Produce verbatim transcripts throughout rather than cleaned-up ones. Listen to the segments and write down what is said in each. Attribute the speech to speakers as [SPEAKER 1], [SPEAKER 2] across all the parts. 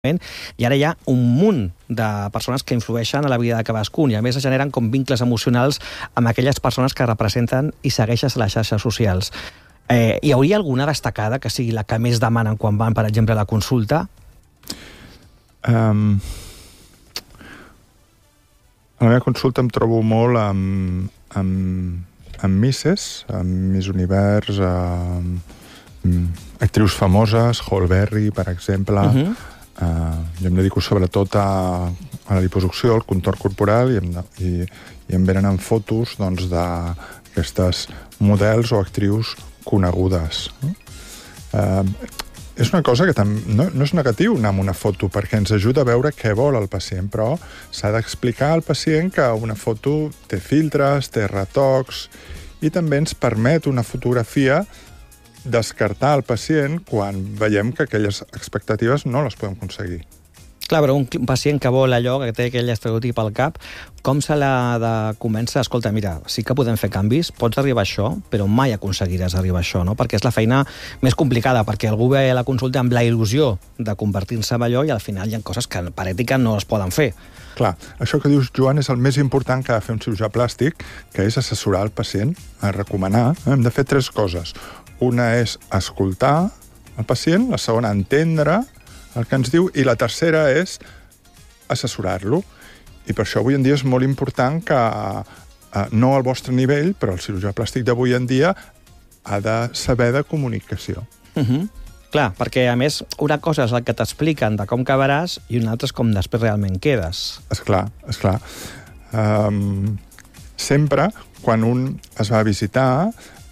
[SPEAKER 1] I ara hi ha un munt de persones que influeixen a la vida de cadascun i a més es generen com vincles emocionals amb aquelles persones que representen i segueixes a les xarxes socials. Eh, hi hauria alguna destacada que sigui la que més demanen quan van, per exemple, a la consulta?
[SPEAKER 2] Um, a la meva consulta em trobo molt amb, amb, amb misses, amb Miss Univers, amb actrius famoses, Holberry, per exemple. Uh-huh. Uh, jo em dedico sobretot a, a la liposucció, al contorn corporal, i em, i, i em venen amb fotos doncs, d'aquestes models o actrius conegudes. Uh, és una cosa que tam, no, no és negatiu anar amb una foto, perquè ens ajuda a veure què vol el pacient, però s'ha d'explicar al pacient que una foto té filtres, té retocs, i també ens permet una fotografia descartar el pacient quan veiem que aquelles expectatives no les podem aconseguir.
[SPEAKER 1] Clar, però un pacient que vol allò, que té aquell estereotip al cap, com se l'ha de convèncer? Escolta, mira, sí que podem fer canvis, pots arribar a això, però mai aconseguiràs arribar a això, no? Perquè és la feina més complicada, perquè algú ve a la consulta amb la il·lusió de convertir-se en allò i al final hi ha coses que per ètica no es poden fer.
[SPEAKER 2] Clar, això que dius, Joan, és el més important que ha de fer un cirurgià plàstic, que és assessorar el pacient, a recomanar. Hem de fer tres coses. Una és escoltar el pacient, la segona entendre el que ens diu i la tercera és assessorar-lo. I per això avui en dia és molt important que, eh, no al vostre nivell, però el cirurgià plàstic d'avui en dia ha de saber de comunicació.
[SPEAKER 1] Uh-huh. Clar, perquè a més una cosa és el que t'expliquen de com acabaràs i una altra és com després realment quedes.
[SPEAKER 2] Esclar, esclar. Um, sempre, quan un es va a visitar,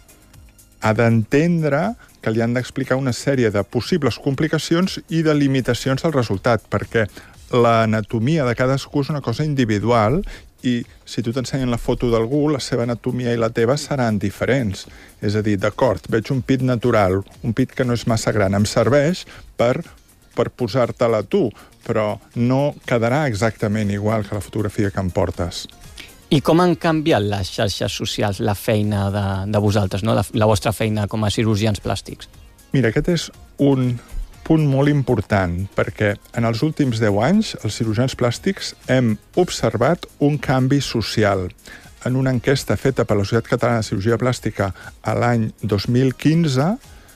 [SPEAKER 2] ha d'entendre que li han d'explicar una sèrie de possibles complicacions i de limitacions al resultat, perquè l'anatomia de cadascú és una cosa individual i si tu t'ensenyen la foto d'algú, la seva anatomia i la teva seran diferents. És a dir, d'acord, veig un pit natural, un pit que no és massa gran, em serveix per, per posar-te-la tu, però no quedarà exactament igual que la fotografia que em portes.
[SPEAKER 3] I com han canviat les xarxes socials la feina de, de vosaltres, no? la, la vostra feina com a cirurgians plàstics?
[SPEAKER 2] Mira, aquest és un punt molt important, perquè en els últims deu anys els cirurgians plàstics hem observat un canvi social. En una enquesta feta per la Societat Catalana de Cirurgia Plàstica a l'any dos mil quinze,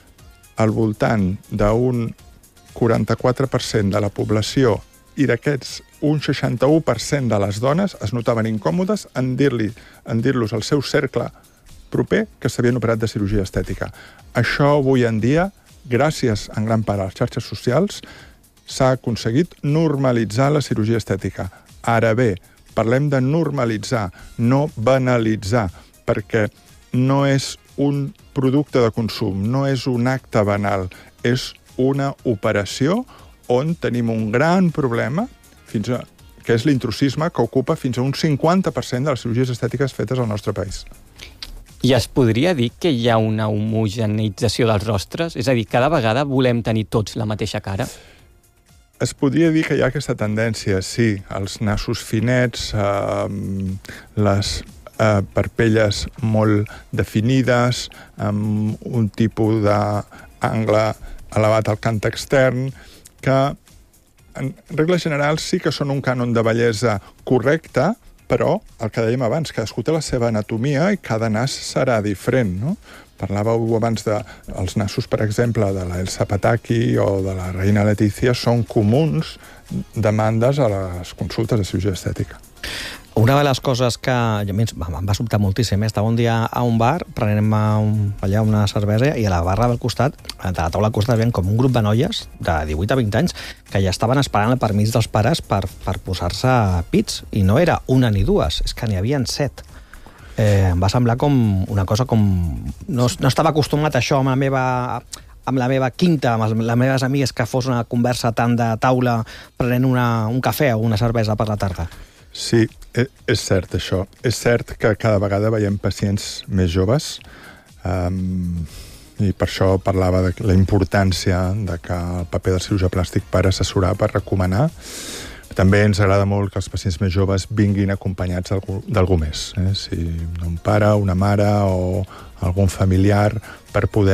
[SPEAKER 2] al voltant d'un quaranta-quatre per cent de la població i d'aquests un seixanta-u per cent de les dones es notaven incòmodes en dir-li, en dir-los al seu cercle proper que s'havien operat de cirurgia estètica. Això avui en dia, gràcies en gran part a les xarxes socials, s'ha aconseguit normalitzar la cirurgia estètica. Ara bé, parlem de normalitzar, no banalitzar, perquè no és un producte de consum, no és un acte banal, és una operació on tenim un gran problema, fins a, que és l'intrusisme, que ocupa fins a un cinquanta per cent de les cirurgies estètiques fetes al nostre país.
[SPEAKER 3] I es podria dir que hi ha una homogeneïtzació dels rostres? És a dir, cada vegada volem tenir tots la mateixa cara?
[SPEAKER 2] Es podria dir que hi ha aquesta tendència, sí. Els nassos finets, eh, les eh, parpelles molt definides, amb un tipus d'angle elevat al cant extern, que en regla general sí que són un cànon de bellesa correcte, però el que dèiem abans, cadascú té la seva anatomia i cada nas serà diferent, no? Parlàveu abans dels nassos, per exemple, de la Elsa Pataki o de la Reina Letizia, són comuns demandes a les consultes de cirurgia estètica.
[SPEAKER 1] Una de les coses que a mi em va sobtar moltíssim, estava un dia a un bar, prenent un, allà una cervesa, i a la barra del costat, a la taula al costat, hi havia com un grup de noies de divuit a vint anys que ja estaven esperant el permís dels pares per, per posar-se pits, i no era una ni dues, és que n'hi havien set. Eh, em va semblar com una cosa com... No, no estava acostumat a això amb la meva... amb la meva quinta, amb les meves amigues, que fos una conversa tant de taula prenent una, un cafè o una cervesa per la tarda.
[SPEAKER 2] Sí, és cert això. És cert que cada vegada veiem pacients més joves um, i per això parlava de la importància de que el paper del cirurgià plàstic per assessorar, per recomanar. També ens agrada molt que els pacients més joves vinguin acompanyats d'algú més, eh? Si un pare, una mare o algun familiar, per poder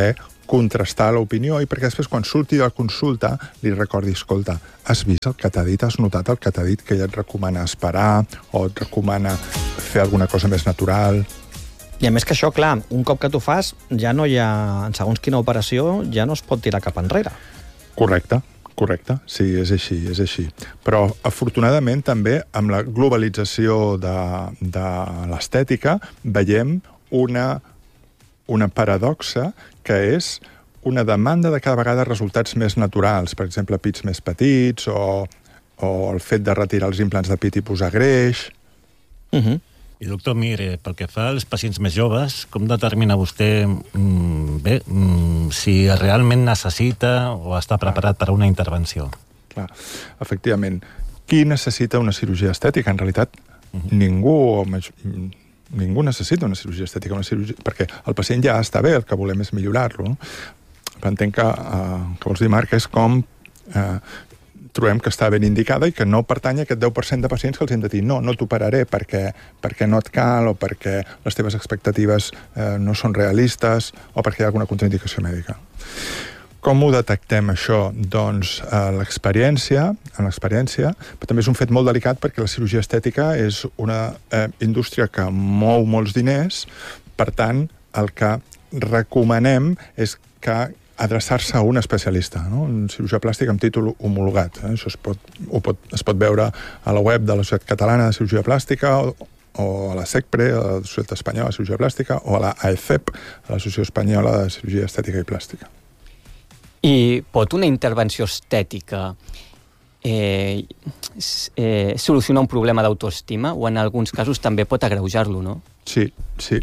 [SPEAKER 2] contrastar l'opinió i perquè després quan surti de la consulta li recordi, escolta, has vist el que t'ha dit, has notat el que t'ha dit, que ella et recomana esperar o et recomana fer alguna cosa més natural.
[SPEAKER 1] I a més que això, clar, un cop que tu fas, ja no hi ha, en segons quina operació, ja no es pot tirar cap enrere.
[SPEAKER 2] Correcte. Correcte, sí, és així, és així. Però, afortunadament, també, amb la globalització de, de l'estètica, veiem una, una paradoxa que és una demanda de cada vegada resultats més naturals. Per exemple, pits més petits o, o el fet de retirar els implants de pit i posar greix.
[SPEAKER 1] Uh-huh.
[SPEAKER 4] I, doctor Mir, pel que fa als pacients més joves, com determina vostè mm, bé, mm, si realment necessita o està preparat per a una intervenció?
[SPEAKER 2] Clar, efectivament. Qui necessita una cirurgia estètica? En realitat, uh-huh. ningú, ningú necessita una cirurgia estètica, una cirurgia, perquè el pacient ja està bé, el que volem és millorar-lo. Entenc que, eh, que vols dir, Marc, és com... Eh, trobem que està ben indicada i que no pertany a aquest deu per cent de pacients que els hem de dir no, no t'operaré perquè, perquè no et cal o perquè les teves expectatives eh, no són realistes o perquè hi ha alguna contraindicació mèdica. Com ho detectem, això? Doncs eh, l'experiència, en l'experiència, però també és un fet molt delicat perquè la cirurgia estètica és una eh, indústria que mou molts diners, per tant, el que recomanem és que adreçar-se a un especialista, no? Un cirurgià plàstic amb títol homologat. Eh? Això es pot, ho pot, es pot veure a la web de la Societat Catalana de Cirurgia Plàstica o, o a la SECPRE, a la Societat Espanyola de Cirurgia Plàstica, o a la A E C E P, a l'Associació Espanyola de Cirurgia Estètica i Plàstica.
[SPEAKER 3] I pot una intervenció estètica eh, eh, solucionar un problema d'autoestima o en alguns casos també pot agreujar-lo, no?
[SPEAKER 2] Sí, sí.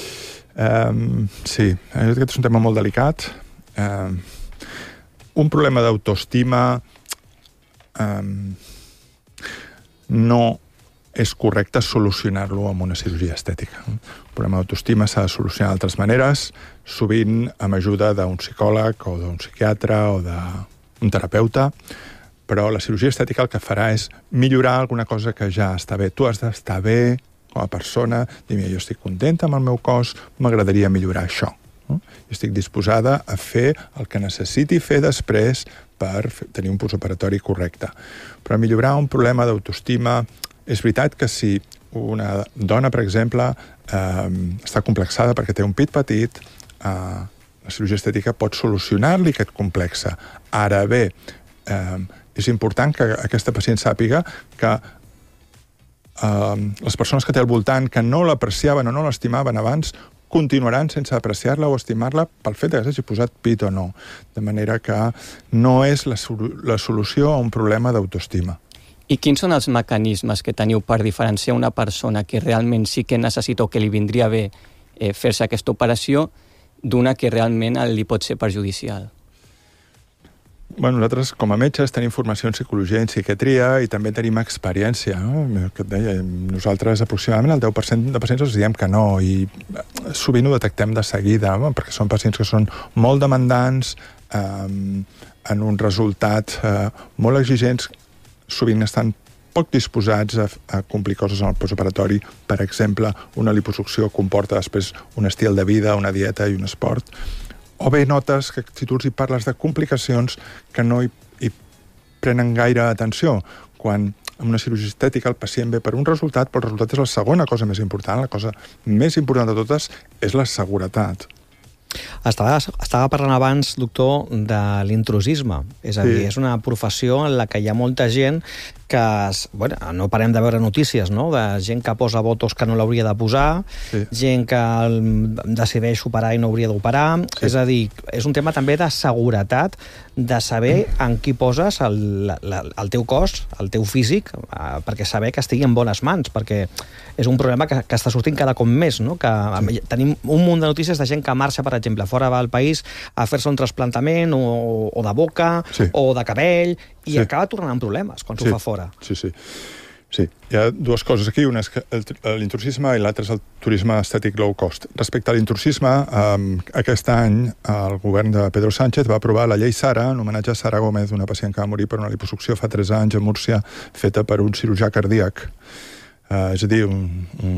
[SPEAKER 2] Um, sí, aquest és un tema molt delicat. Uh, un problema d'autoestima um, no és correcte solucionar-lo amb una cirurgia estètica. Un problema d'autoestima s'ha de solucionar d'altres maneres, sovint amb ajuda d'un psicòleg o d'un psiquiatre o d'un terapeuta, però la cirurgia estètica el que farà és millorar alguna cosa que ja està bé. Tu has d'estar bé com a persona, dir, mira, jo estic contenta amb el meu cos, m'agradaria millorar això. No? Estic disposada a fer el que necessiti fer després per tenir un postoperatori correcte. Però millorar un problema d'autoestima, és veritat que si una dona, per exemple, eh, està complexada perquè té un pit petit, eh, la cirurgia estètica pot solucionar-li aquest complexe. Ara bé, eh, és important que aquesta pacient sàpiga que eh, les persones que té al voltant que no l'apreciaven o no l'estimaven abans continuaran sense apreciar-la o estimar-la pel fet que s'hagi posat pit o no. De manera que no és la, la solució a un problema d'autoestima.
[SPEAKER 3] I quins són els mecanismes que teniu per diferenciar una persona que realment sí que necessita o que li vindria bé eh, fer-se aquesta operació d'una que realment li pot ser perjudicial?
[SPEAKER 2] Bueno, nosaltres, com a metges, tenim formació en psicologia i en psiquiatria i també tenim experiència. No? Que et deia, nosaltres aproximadament el deu per cent de pacients els diem que no i sovint ho detectem de seguida, no? Perquè són pacients que són molt demandants, eh, en un resultat eh, molt exigents, sovint estan poc disposats a, a complir coses en el postoperatori. Per exemple, una liposucció comporta després un estil de vida, una dieta i un esport. O bé notes que si tu els hi parles de complicacions que no hi, hi prenen gaire atenció. Quan en una cirurgia estètica el pacient ve per un resultat, però el resultat és la segona cosa més important. La cosa més important de totes és la seguretat.
[SPEAKER 1] Estava, estava parlant abans, doctor, de l'intrusisme. És a dir, sí. És una professió en la que hi ha molta gent que, bueno, no parem de veure notícies, no?, de gent que posa botox que no l'hauria de posar, sí. Gent que decideix operar i no hauria d'operar. Sí. És a dir, és un tema també de seguretat, de saber en qui poses el, la, el teu cos, el teu físic, eh, perquè saber que estigui en bones mans, perquè és un problema que, que està sortint cada cop més, no? Que sí. Tenim un munt de notícies de gent que marxa, per exemple, fora del país a fer-se un trasplantament o, o de boca, sí. O de cabell, i sí. Acaba tornant amb problemes quan s'ho
[SPEAKER 2] sí.
[SPEAKER 1] fa fora.
[SPEAKER 2] Sí, sí. Sí, hi ha dues coses aquí. Una és l'intrusisme i l'altra és el turisme estètic low cost. Respecte a l'intrusisme, eh, aquest any el govern de Pedro Sánchez va aprovar la llei Sara, en homenatge a Sara Gómez, una pacient que va morir per una liposucció fa tres anys a Múrcia, feta per un cirurgià cardíac. Eh, és a dir, un, un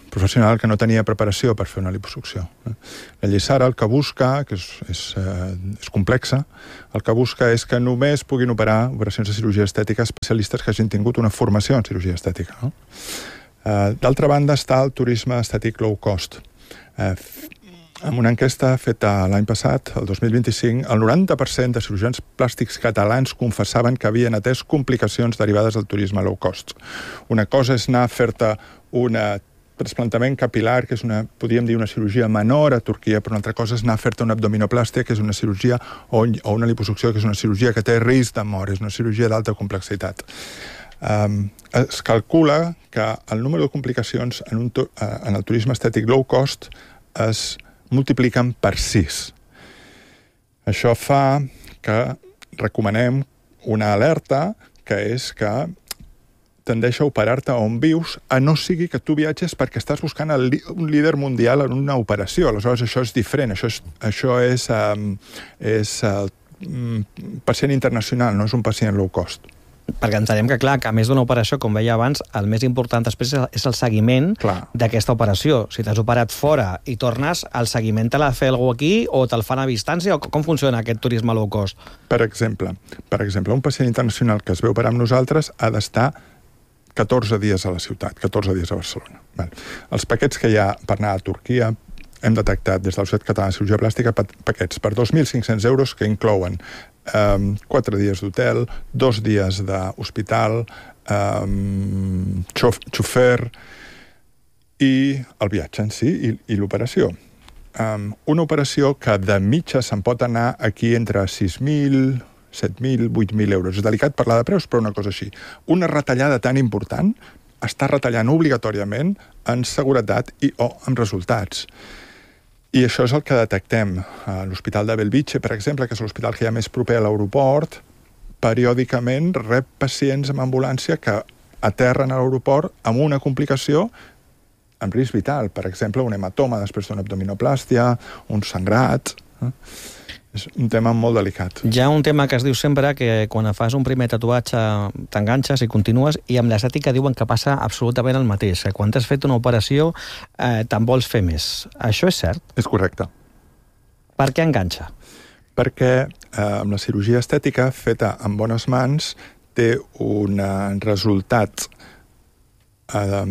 [SPEAKER 2] professional que no tenia preparació per fer una liposucció. La llei Sara el que busca, que és, és, eh, és complexa, el que busca és que només puguin operar operacions de cirurgia estètica especialistes que hagin tingut una formació en cirurgia estètica. No? Eh, D'altra banda està el turisme estètic low cost. Eh, En una enquesta feta l'any passat, el dos mil vint-i-cinc, el noranta per cent de cirurgians plàstics catalans confessaven que havien atès complicacions derivades del turisme low cost. Una cosa és anar a fer-te un trasplantament capilar, que és una, podríem dir, una cirurgia menor a Turquia, però una altra cosa és anar a fer-te una abdominoplàstia, que és una cirurgia, o, o una liposucció, que és una cirurgia que té risc de mort, és una cirurgia d'alta complexitat. Um, es calcula que el número de complicacions en, un, en el turisme estètic low cost es multipliquen per sis. Això fa que recomanem una alerta, que és que tendeix a operar-te on vius, a no sigui que tu viatges perquè estàs buscant el, un líder mundial en una operació. Aleshores, això és diferent. Això és, això és, um, és uh, pacient internacional, no és un pacient low cost.
[SPEAKER 1] Perquè entenem que, clar, que a més d'una operació, com veia abans, el més important després és el seguiment d'aquesta operació. Si t'has operat fora i tornes, el seguiment te l'ha de fer algú aquí o te'l fan a distància? O com funciona aquest turisme low cost?
[SPEAKER 2] Per exemple, per exemple, un pacient internacional que es ve operar amb nosaltres ha d'estar catorze dies a la ciutat, catorze dies a Barcelona. Val. Els paquets que hi ha per anar a Turquia, hem detectat des de la Societat Catalana de Cirurgia Plàstica paquets per dos mil cinc-cents euros que inclouen Um, quatre dies d'hotel, dos dies d'hospital, um, xof, xofer i el viatge en si i, i l'operació. Um, una operació que de mitja se'n pot anar aquí entre sis mil, set mil, vuit mil euros. És delicat parlar de preus, però una cosa així. Una retallada tan important està retallant obligatòriament en seguretat i o en resultats. I això és el que detectem. A l'Hospital de Bellvitge, per exemple, que és l'hospital que hi ha més proper a l'aeroport, periòdicament rep pacients amb ambulància que aterren a l'aeroport amb una complicació amb risc vital. Per exemple, un hematoma després d'una abdominoplàstia, un sangrat. És un tema molt delicat.
[SPEAKER 1] Hi ha un tema que es diu sempre que quan fas un primer tatuatge t'enganxes i continues, i amb l'estètica diuen que passa absolutament el mateix. Quan t'has fet una operació eh, te'n vols fer més. Això és cert?
[SPEAKER 2] És correcte.
[SPEAKER 1] Per què enganxa?
[SPEAKER 2] Perquè eh, amb la cirurgia estètica feta amb bones mans té un eh, resultat eh,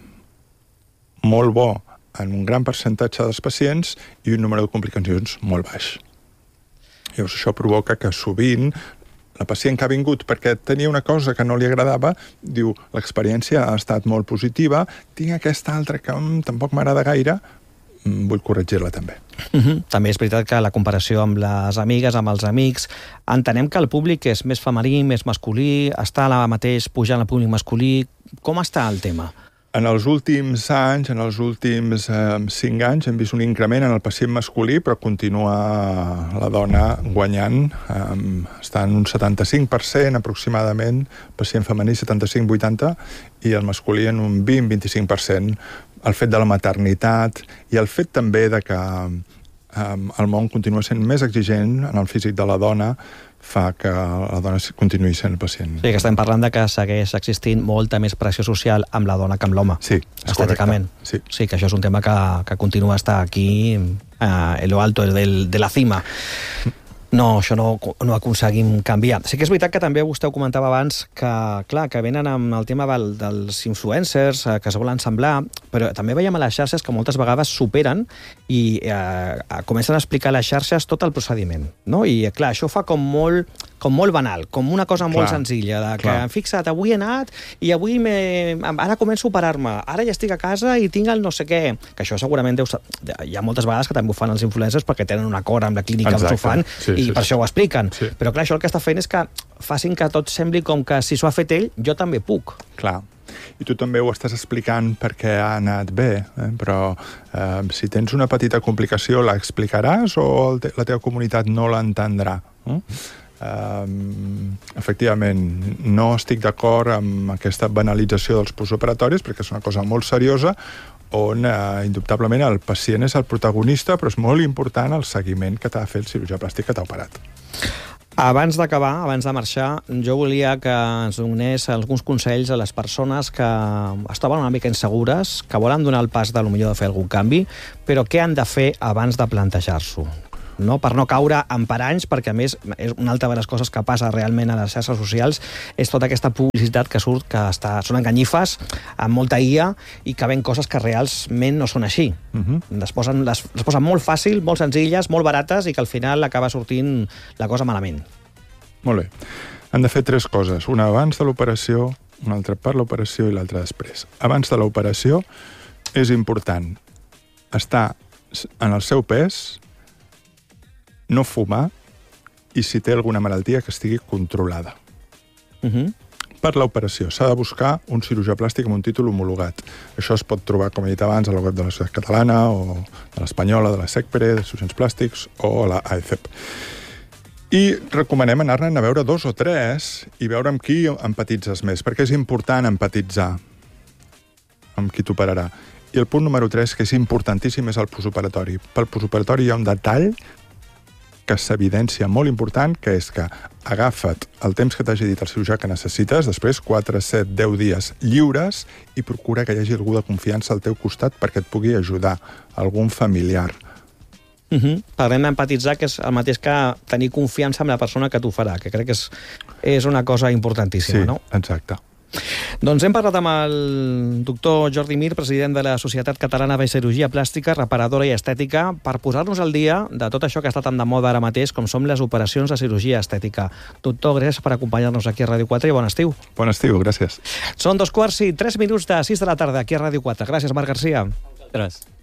[SPEAKER 2] molt bo en un gran percentatge dels pacients i un número de complicacions molt baix. Llavors, això provoca que sovint la pacient que ha vingut perquè tenia una cosa que no li agradava, diu, l'experiència ha estat molt positiva, tinc aquesta altra que mm, tampoc m'agrada gaire, mm, vull corregir-la també.
[SPEAKER 1] Uh-huh. També és veritat que la comparació amb les amigues, amb els amics, entenem que el públic és més femení, més masculí, està la mateix pujant el públic masculí. Com està el tema?
[SPEAKER 2] En els últims anys, en els últims eh, cinc anys, hem vist un increment en el pacient masculí, però continua la dona guanyant. Eh, està en un setanta-cinc per cent aproximadament, pacient femení setanta-cinc vuitanta, i el masculí en un vint a vint-i-cinc per cent. El fet de la maternitat i el fet també de que eh, el món continua sent més exigent en el físic de la dona, fa que la dona continuï sent pacient.
[SPEAKER 1] Sí, que estem parlant de que segueix existint molta més pressió social amb la dona que amb l'home.
[SPEAKER 2] Sí, és
[SPEAKER 1] estèticament.
[SPEAKER 2] Sí.
[SPEAKER 1] Sí, que això és un tema que, que continua a estar aquí eh, en lo alto del, de la cima. No, això no, no aconseguim canviar. Sí que és veritat que també vostè ho comentava abans, que, clar, que venen amb el tema del, dels influencers, eh, que es volen semblar, però també veiem a les xarxes que moltes vegades superen i eh, comencen a explicar a les xarxes tot el procediment, no? I, clar, això fa com molt, com molt banal, com una cosa molt clar, senzilla, de que, clar, fixa't, avui he anat i avui me... ara començo a operar-me, ara ja estic a casa i tinc el no sé què, que això segurament deu... hi ha moltes vegades que també ho fan els influencers perquè tenen un acord amb la clínica on s'ho fan, sí, i sí, per això ho expliquen. Sí. Però clar, això el que està fent és que facin que tot sembli com que si s'ho ha fet ell, jo també puc.
[SPEAKER 2] Clar. I tu també ho estàs explicant perquè ha anat bé, eh? Però eh, si tens una petita complicació, l'explicaràs o el te la teva comunitat no l'entendrà? Eh? Um, efectivament, no estic d'acord amb aquesta banalització dels postoperatoris perquè és una cosa molt seriosa on, eh, indubtablement, el pacient és el protagonista, però és molt important el seguiment que t'ha de fer el cirurgià plàstic que t'ha operat.
[SPEAKER 1] Abans d'acabar, abans de marxar, jo volia que ens donés alguns consells a les persones que es troben una mica insegures, que volen donar el pas de lo millor de fer algun canvi, però què han de fer abans de plantejar-s'ho? No? Per no caure en paranys, perquè a més és una altra de les coses que passa realment a les xarxes socials és tota aquesta publicitat que surt, que està, són enganyifes, amb molta I A, i que ven coses que realment no són així. Uh-huh. les, posen, les, les posen molt fàcil, molt senzilles, molt barates, i que al final acaba sortint la cosa malament.
[SPEAKER 2] Molt bé. Han de fer tres coses. Una abans de l'operació, una altra per l'operació i l'altra després. Abans de l'operació és important estar en el seu pes, no fumar i si té alguna malaltia que estigui controlada.
[SPEAKER 1] Uh-huh.
[SPEAKER 2] Per l'operació s'ha de buscar un cirurgià plàstic amb un títol homologat. Això es pot trobar, com he dit abans, a la web de la Societat Catalana o de l'Espanyola, de la SECPRE, de cirurgians plàstics o a la A E C E P. I recomanem anar-ne a veure dos o tres i veure amb qui empatitzes més, perquè és important empatitzar amb qui t'operarà. I el punt número tres, que és importantíssim, és el postoperatori. Pel postoperatori hi ha un detall que s'evidència molt important, que és que agafa't el temps que t'hagi dit el cirurgià que necessites, després quatre, set, deu dies lliures, i procura que hi hagi algú de confiança al teu costat perquè et pugui ajudar, algun familiar.
[SPEAKER 1] Uh-huh. Parlem d'empatitzar, que és el mateix que tenir confiança en la persona que t'ho farà, que crec que és, és una cosa importantíssima,
[SPEAKER 2] sí,
[SPEAKER 1] no?
[SPEAKER 2] Exacte.
[SPEAKER 1] Doncs hem parlat amb el doctor Jordi Mir, president de la Societat Catalana de Cirurgia Plàstica, Reparadora i Estètica, per posar-nos al dia de tot això que està tan de moda ara mateix com som les operacions de cirurgia estètica. Doctor, gràcies per acompanyar-nos aquí a Ràdio quatre i bon estiu.
[SPEAKER 2] Bon estiu, gràcies.
[SPEAKER 1] Són dos quarts i tres minuts de sis de la tarda aquí a Ràdio quatre. Gràcies, Marc Garcia.
[SPEAKER 3] Gràcies.